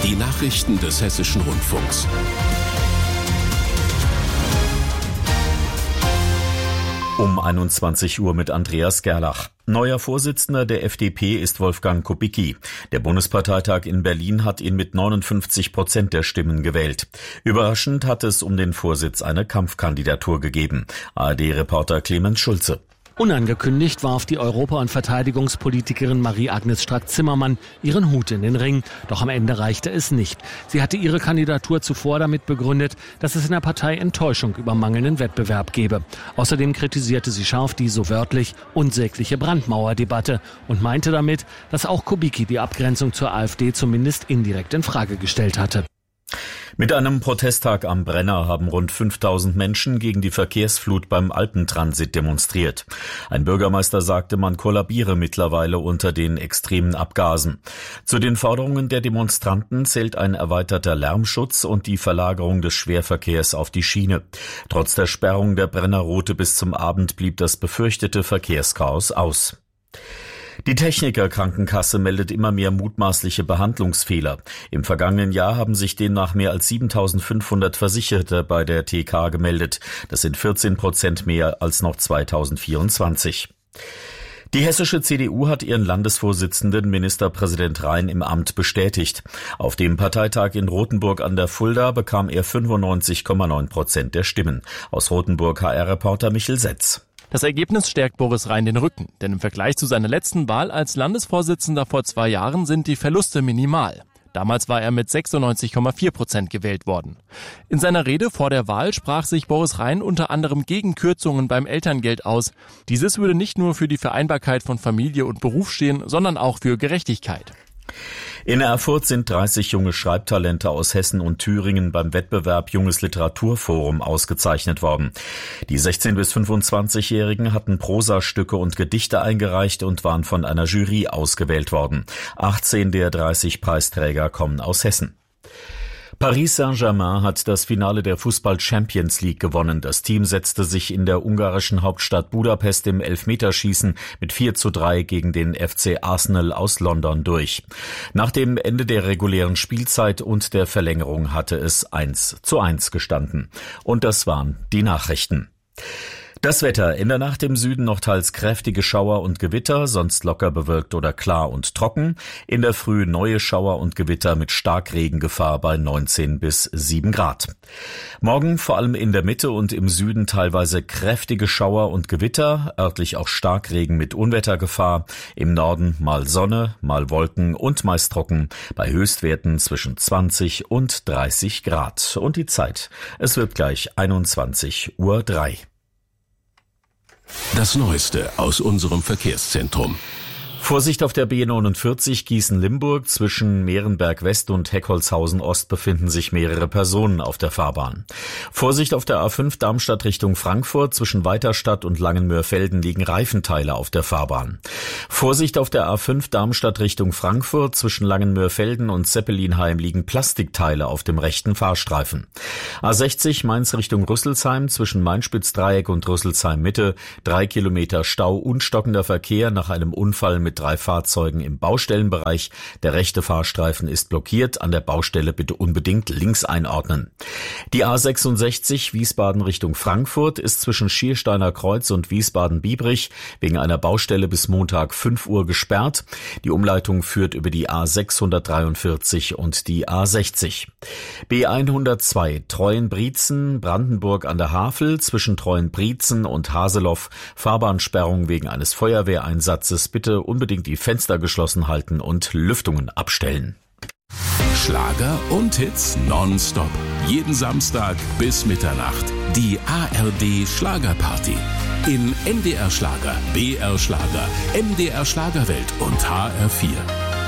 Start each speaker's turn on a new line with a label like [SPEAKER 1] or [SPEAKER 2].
[SPEAKER 1] Die Nachrichten des Hessischen Rundfunks.
[SPEAKER 2] Um 21 Uhr mit Andreas Gerlach. Neuer Vorsitzender der FDP ist Wolfgang Kubicki. Der Bundesparteitag in Berlin hat ihn mit 59% der Stimmen gewählt. Überraschend hat es um den Vorsitz eine Kampfkandidatur gegeben. ARD-Reporter Clemens Schulze.
[SPEAKER 3] Unangekündigt warf die Europa- und Verteidigungspolitikerin Marie-Agnes Strack-Zimmermann ihren Hut in den Ring. Doch am Ende reichte es nicht. Sie hatte ihre Kandidatur zuvor damit begründet, dass es in der Partei Enttäuschung über mangelnden Wettbewerb gebe. Außerdem kritisierte sie scharf die, so wörtlich, unsägliche Brandmauerdebatte und meinte damit, dass auch Kubicki die Abgrenzung zur AfD zumindest indirekt in Frage gestellt hatte.
[SPEAKER 2] Mit einem Protesttag am Brenner haben rund 5000 Menschen gegen die Verkehrsflut beim Alpentransit demonstriert. Ein Bürgermeister sagte, man kollabiere mittlerweile unter den extremen Abgasen. Zu den Forderungen der Demonstranten zählt ein erweiterter Lärmschutz und die Verlagerung des Schwerverkehrs auf die Schiene. Trotz der Sperrung der Brennerroute bis zum Abend blieb das befürchtete Verkehrschaos aus. Die Techniker-Krankenkasse meldet immer mehr mutmaßliche Behandlungsfehler. Im vergangenen Jahr haben sich demnach mehr als 7.500 Versicherte bei der TK gemeldet. Das sind 14% mehr als noch 2024. Die hessische CDU hat ihren Landesvorsitzenden Ministerpräsident Rhein im Amt bestätigt. Auf dem Parteitag in Rothenburg an der Fulda bekam er 95,9% der Stimmen. Aus Rothenburg HR-Reporter Michel Setz.
[SPEAKER 4] Das Ergebnis stärkt Boris Rhein den Rücken, denn im Vergleich zu seiner letzten Wahl als Landesvorsitzender vor 2 Jahren sind die Verluste minimal. Damals war er mit 96,4% gewählt worden. In seiner Rede vor der Wahl sprach sich Boris Rhein unter anderem gegen Kürzungen beim Elterngeld aus. Dieses würde nicht nur für die Vereinbarkeit von Familie und Beruf stehen, sondern auch für Gerechtigkeit.
[SPEAKER 2] In Erfurt sind 30 junge Schreibtalente aus Hessen und Thüringen beim Wettbewerb Junges Literaturforum ausgezeichnet worden. Die 16- bis 25-Jährigen hatten Prosastücke und Gedichte eingereicht und waren von einer Jury ausgewählt worden. 18 der 30 Preisträger kommen aus Hessen. Paris Saint-Germain hat das Finale der Fußball-Champions League gewonnen. Das Team setzte sich in der ungarischen Hauptstadt Budapest im Elfmeterschießen mit 4:3 gegen den FC Arsenal aus London durch. Nach dem Ende der regulären Spielzeit und der Verlängerung hatte es 1:1 gestanden. Und das waren die Nachrichten. Das Wetter: in der Nacht im Süden noch teils kräftige Schauer und Gewitter, sonst locker bewölkt oder klar und trocken. In der Früh neue Schauer und Gewitter mit Starkregengefahr bei 19 bis 7 Grad. Morgen vor allem in der Mitte und im Süden teilweise kräftige Schauer und Gewitter, örtlich auch Starkregen mit Unwettergefahr. Im Norden mal Sonne, mal Wolken und meist trocken, bei Höchstwerten zwischen 20 und 30 Grad. Und die Zeit: es wird gleich 21:03 Uhr.
[SPEAKER 1] Das Neueste aus unserem Verkehrszentrum.
[SPEAKER 2] Vorsicht auf der B49 Gießen-Limburg. Zwischen Mehrenberg West und Heckholzhausen Ost befinden sich mehrere Personen auf der Fahrbahn. Vorsicht auf der A5 Darmstadt Richtung Frankfurt. Zwischen Weiterstadt und Langenmöhrfelden liegen Reifenteile auf der Fahrbahn. Vorsicht auf der A5 Darmstadt Richtung Frankfurt. Zwischen Langenmöhrfelden und Zeppelinheim liegen Plastikteile auf dem rechten Fahrstreifen. A60 Mainz Richtung Rüsselsheim. Zwischen Mainspitzdreieck und Rüsselsheim Mitte 3 Kilometer Stau und stockender Verkehr nach einem Unfall mit 3 Fahrzeugen im Baustellenbereich. Der rechte Fahrstreifen ist blockiert. An der Baustelle bitte unbedingt links einordnen. Die A66 Wiesbaden Richtung Frankfurt ist zwischen Schiersteiner Kreuz und Wiesbaden-Biebrich wegen einer Baustelle bis Montag 5 Uhr gesperrt. Die Umleitung führt über die A643 und die A60. B102 Treuen-Brietzen, Brandenburg an der Havel. Zwischen Treuen-Brietzen und Haseloff Fahrbahnsperrung wegen eines Feuerwehreinsatzes. Bitte unbedingt die Fenster geschlossen halten und Lüftungen abstellen.
[SPEAKER 1] Schlager und Hits nonstop. Jeden Samstag bis Mitternacht. Die ARD Schlagerparty. In NDR Schlager, BR Schlager, MDR Schlagerwelt und HR4.